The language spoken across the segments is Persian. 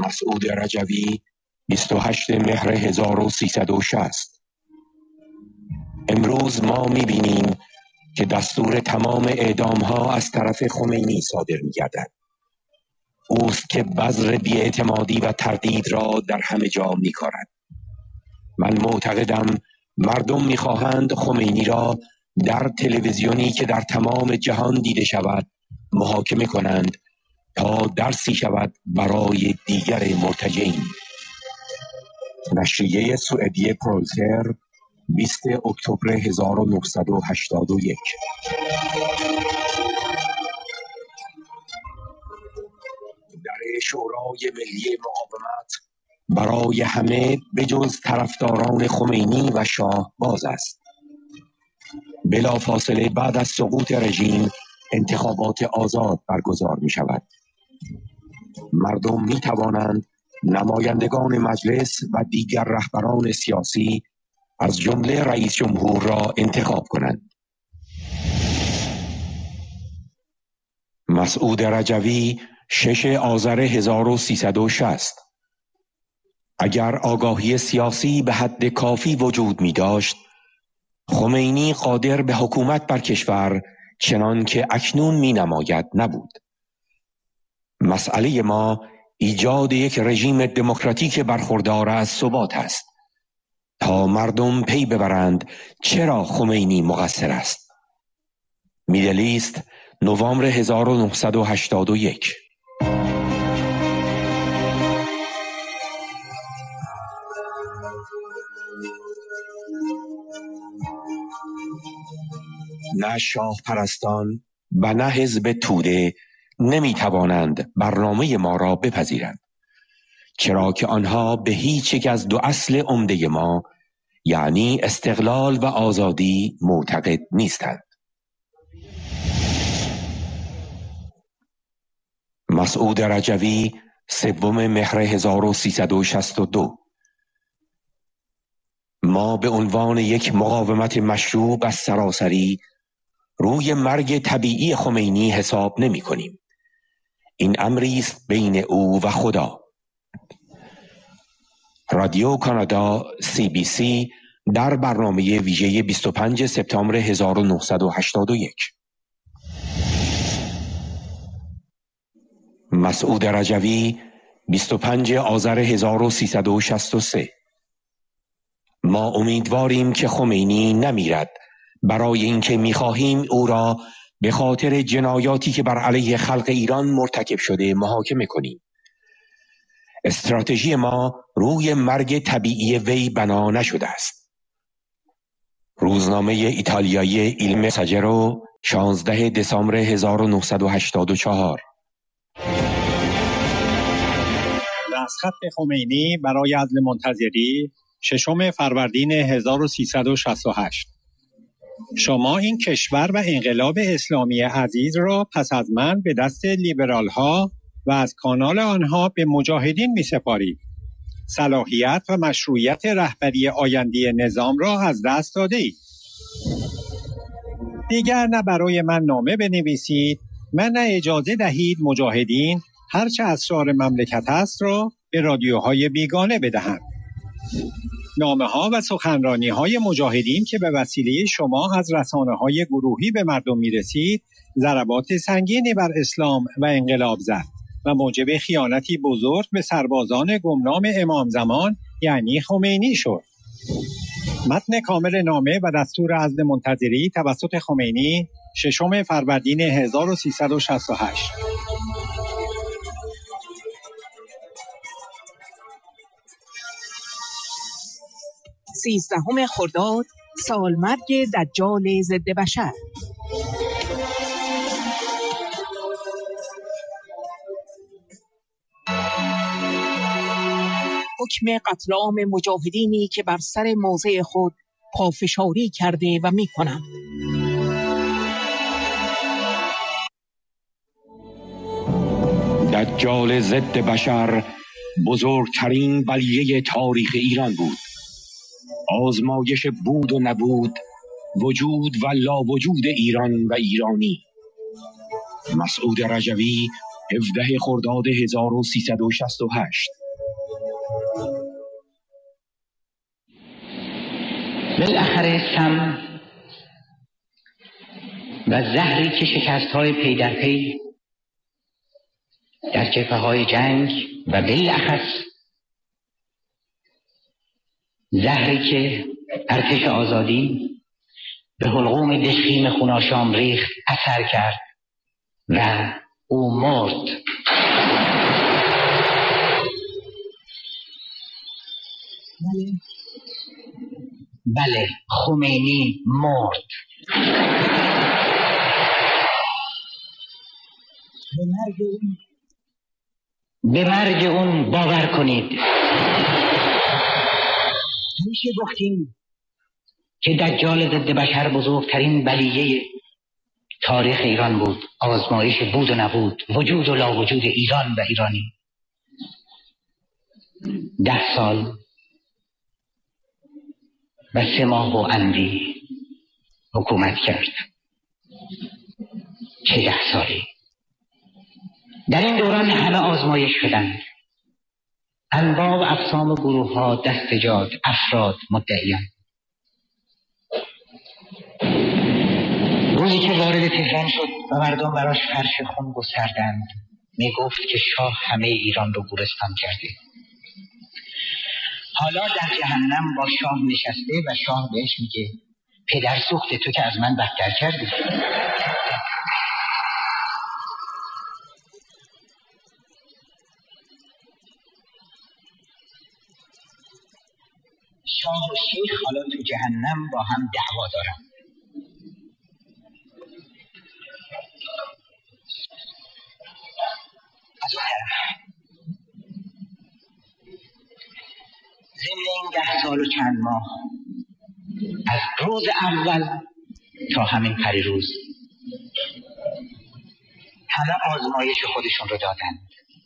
مسعود رجوی 28 مهر 1360. امروز ما می‌بینیم که دستور تمام اعدام‌ها از طرف خمینی صادر می‌گردد. اوست که بذر بی‌اعتمادی و تردید را در همه جا می‌کارد. من معتقدم مردم می‌خواهند خمینی را در تلویزیونی که در تمام جهان دیده شود محاکمه کنند تا درسی شود برای دیگر مرتجعین. نشریه سوئدی پرولتر 20 اکتبر 1981. در شورای ملی مقاومت برای همه بجز طرفداران خمینی و شاه باز است. بلافاصله بعد از سقوط رژیم انتخابات آزاد برگزار می شود. مردم می توانند نمایندگان مجلس و دیگر رهبران سیاسی از جمله رئیس جمهور را انتخاب کنند. مسعود رجوی 6 آذر 1360. اگر آگاهی سیاسی به حد کافی وجود می داشت، خمینی قادر به حکومت بر کشور چنان که اکنون می نماید نبود. مسئله ما ایجاد یک رژیم دموکراتیک برخوردار از ثبات است تا مردم پی ببرند چرا خمینی مقصر است. میدل ایست، نوامبر 1981. نه شاه پرستان و نه حزب توده نمی توانند برنامه ما را بپذیرند، چرا که آنها به هیچ یک از دو اصل عمده ما یعنی استقلال و آزادی معتقد نیستند. مسعود رجوی 3 مهر 1362. ما به عنوان یک مقاومت مشروع از سراسری روی مرگ طبیعی خمینی حساب نمی کنیم. این امری است بین او و خدا. رادیو کانادا CBC در برنامه ویژه 25 سپتامبر 1981. مسعود رجوی 25 آذر 1363. ما امیدواریم که خمینی نمیرد، برای اینکه می‌خواهیم او را به خاطر جنایاتی که بر علیه خلق ایران مرتکب شده محاکمه کنیم. استراتژی ما روی مرگ طبیعی وی بنا نشده است. روزنامه ایتالیایی ایل مساجرو 16 دسامبر 1984. دستخط خمینی برای عزل منتظری 6 فروردین 1368. شما این کشور و انقلاب اسلامی عزیز را پس از من به دست لیبرال ها و از کانال آنها به مجاهدین می سپارید. صلاحیت و مشروعیت رهبری آینده نظام را از دست داده اید. دیگر نه برای من نامه بنویسید، نه اجازه دهید مجاهدین هرچه اسرار مملکت است را به رادیوهای بیگانه بدهند. نامه‌ها و سخنرانی‌های مجاهدین که به وسیله شما از رسانه‌های گروهی به مردم می‌رسید، ضربات سنگینی بر اسلام و انقلاب زد و موجب خیانتی بزرگ به سربازان گمنام امام زمان یعنی خمینی شد. متن کامل نامه و دستور عزل منتظری توسط خمینی 6 فروردین 1368. 13 خرداد، سالمرگ دجال ضد بشر. حکم قتل عام مجاهدینی که بر سر موضع خود پافشاری کرده و می‌کنند. دجال ضد بشر بزرگترین بلیه تاریخ ایران بود. آزمایش بود و نبود، وجود و لا وجود ایران و ایرانی. مسعود رجوی 17 خرداد 1368. بالاخره سم و زهری که شکست‌های پی در پی در جبهه‌های جنگ و بالاخص زهری که ارتش آزادی به حلقوم دشخیم خوناشام ریخت اثر کرد و او مرد. بله، خمینی مرد. به مرگ اون باور کنید. همیشه گفتیم که دجال ضد بشر بزرگترین بلیه تاریخ ایران بود، آزمایش بود و نبود، وجود و لا وجود ایران و ایرانی. 10 سال و 3 ماه و اندی حکومت کرد. چه 10 سالی؟ در این دوران همه آزمایش شدند. انواع و اقسام گروه ها، دستجات، افراد، مدعیان. روزی که وارد تهران شد و مردم براش فرش خون گستردند، می گفت که شاه همه ایران رو گورستان کرده. حالا در جهنم با شاه نشسته و شاه بهش میگه پدر سوخته، تو که از من بدتر کردی. شاه و شیخ حالا تو جهنم با هم دعوا دارن. از اون طرف ضمن این 10 سال و چند ماه، از روز اول تا همین پریروز، همه آزمایش خودشون رو دادند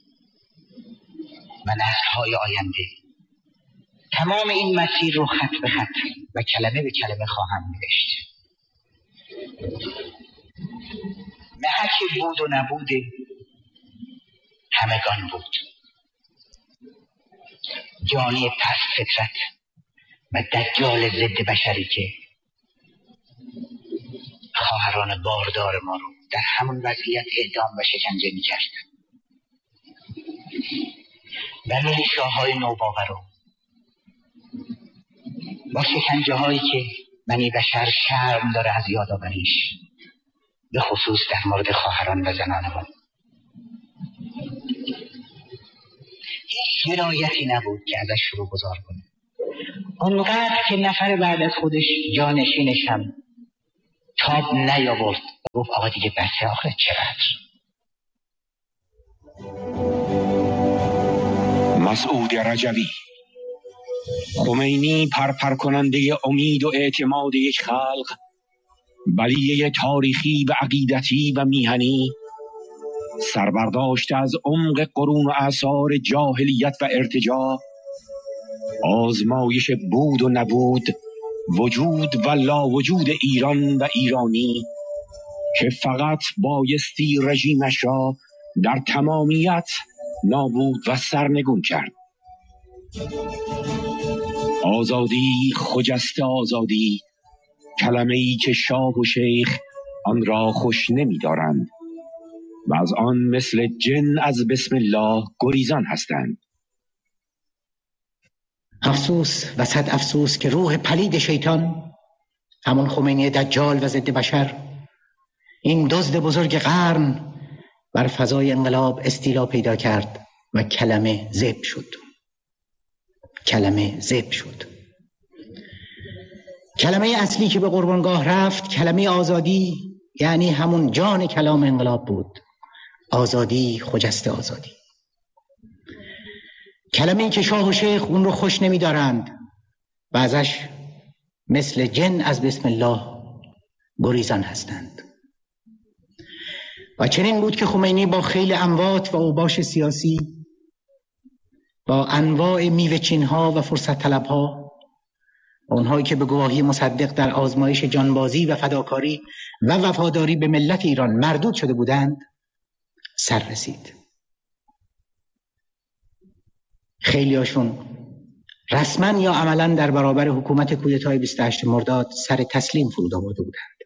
و نسل‌های آینده تمام این مسیر رو خط به خط و کلمه به کلمه خواهم نوشت. محک بود و نبود همگان بود. جانی پس فطرت و دجال ضد بشری که خواهران باردار ما رو در همون وضعیت اعدام و شکنجه می‌کرد و میلیشاهای نوباور رو با شکنجه هایی که بنی بشر شرم داره از یادآوریش، به خصوص در مورد خواهران و زنان ما. هیچ جنایتی نبود که ازش شروع گذار کنه. اونقدر که نفر بعد از خودش جانشینش هم تاب نیاورد، گفت آقا دیگه بسه، آخه چقدر. مسعود رجوی. خمینی پرپر کننده امید و اعتماد یک خلق، بلیه تاریخی و عقیدتی و میهنی، سربرداشته از عمق قرون و اعصار جاهلیت و ارتجاع، آزمایش بود و نبود، وجود و لا وجود ایران و ایرانی، که فقط بایستی رژیمش را در تمامیت نابود و سرنگون کرد. آزادی، خجسته آزادی، کلمه‌ای که شاه و شیخ آن را خوش نمی‌دارند و از آن مثل جن از بسم الله گریزان هستند. افسوس و صد افسوس که روح پلید شیطان، همون خمینی دجال و ضد بشر، این دزد بزرگ قرن، بر فضای انقلاب استیلا پیدا کرد و کلمه ذبح شد. کلمه ذبح شد. کلمه اصلی که به قربانگاه رفت، کلمه آزادی، یعنی همون جان کلام انقلاب بود. آزادی، خجسته آزادی. کلمه‌ای که شاه و شیخ اون رو خوش نمی دارند و ازش مثل جن از بسم الله گریزان هستند. و چنین بود که خمینی با خیل اموات و اوباش سیاسی، با انواع میوه‌چین‌ها و فرصت طلب‌ها، اونهایی که به گواهی مصدق در آزمایش جانبازی و فداکاری و وفاداری به ملت ایران مردود شده بودند، سر رسید. خیلیاشون رسما یا عملا در برابر حکومت کودتای 28 مرداد سر تسلیم فرود آورده بودند.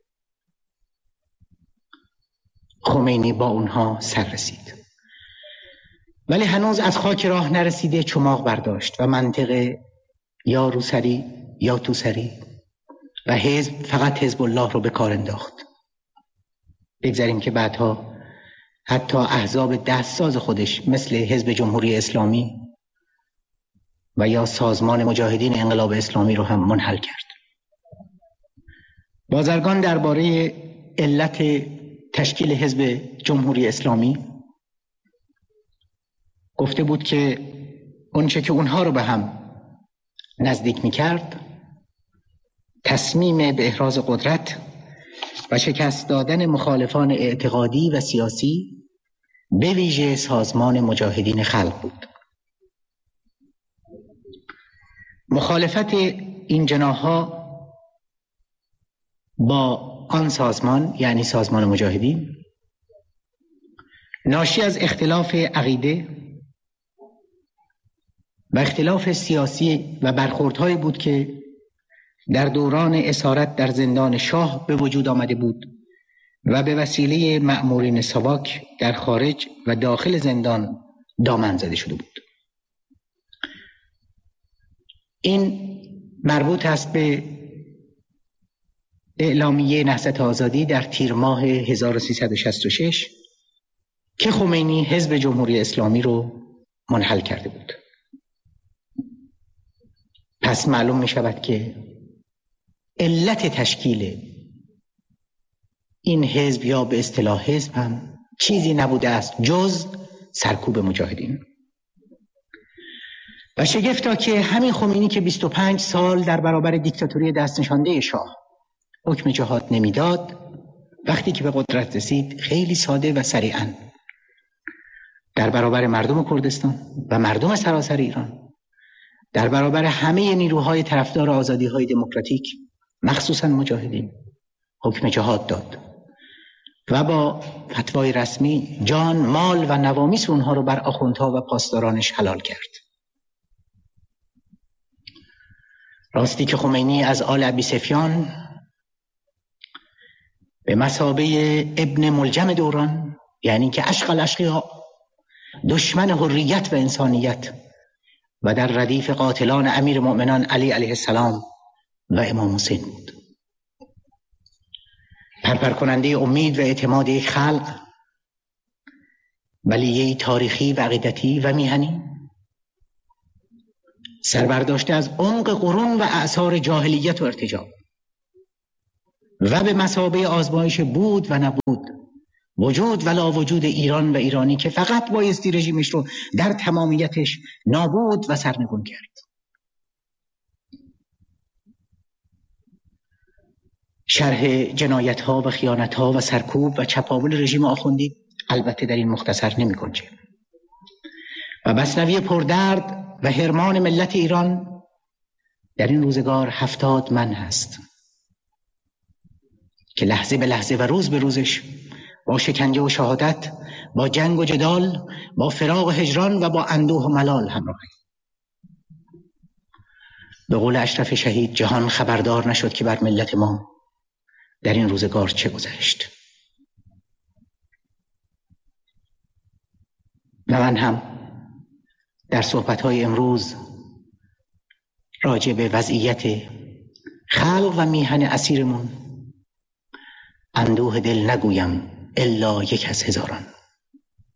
خمینی با اونها سر رسید، ولی هنوز از خاک راه نرسیده چماق برداشت و منطق یا روسری یا توسری و حزب فقط حزب الله رو به کار انداخت. بگذاریم که بعدها حتی احزاب دستساز خودش مثل حزب جمهوری اسلامی و یا سازمان مجاهدین انقلاب اسلامی رو هم منحل کرد. بازرگان درباره علت تشکیل حزب جمهوری اسلامی گفته بود که اونچه که اونها رو به هم نزدیک می‌کرد تصمیم به احراز قدرت و شکست دادن مخالفان اعتقادی و سیاسی به ویژه سازمان مجاهدین خلق بود. مخالفت این جناح‌ها با آن سازمان یعنی سازمان مجاهدین ناشی از اختلاف عقیده و اختلاف سیاسی و برخوردهایی بود که در دوران اسارت در زندان شاه به وجود آمده بود و به وسیله مأمورین ساواک در خارج و داخل زندان دامن زده شده بود. این مربوط است به اعلامیه نهضت آزادی در تیر ماه 1366 که خمینی حزب جمهوری اسلامی رو منحل کرده بود. پس معلوم می شود که علت تشکیل این حزب یا به اصطلاح حزب هم چیزی نبوده است جز سرکوب مجاهدین. و شگفتا که همین خمینی که 25 سال در برابر دیکتاتوری دست نشانده شاه حکم جهاد نمیداد، وقتی که به قدرت رسید خیلی ساده و سریعا در برابر مردم کردستان و مردم سراسر ایران، در برابر همه نیروهای طرفدار آزادی‌های دموکراتیک مخصوصا مجاهدین حکم جهاد داد و با فتوای رسمی جان، مال و نوامیس اونها رو بر آخوندها و پاسدارانش حلال کرد. راستی که خمینی از آل ابی سفیان به مثابه ابن ملجم دوران، یعنی که اشق الاشقیاء، دشمن حریت و انسانیت و در ردیف قاتلان امیر مؤمنان علی علیه السلام و امام حسین بود. پرپر کننده امید و اعتماد یک خلق، بلیه تاریخی و عقیدتی و میهنی، سربرداشته از عمق قرون و اعصار جاهلیت و ارتجاع و به مثابه آزمایش بود و نبود، وجود و لا وجود ایران و ایرانی که فقط بایستی رژیمش رو در تمامیتش نابود و سرنگون کرد. شرح جنایت‌ها و خیانت‌ها و سرکوب و چپاول رژیم آخوندی البته در این مختصر نمی‌گنجه. و مثنوی پردرد و حرمان ملت ایران در این روزگار 70 من هست که لحظه به لحظه و روز به روزش با شکنجه و شهادت، با جنگ و جدال، با فراق و هجران و با اندوه و ملال همراهه. به قول اشرف شهید، جهان خبردار نشد که بر ملت ما در این روزگار چه گذشت. و من هم در صحبت‌های امروز راجع به وضعیت خلق و میهن اسیرمون اندوه دل نگویم الا یک از هزاران.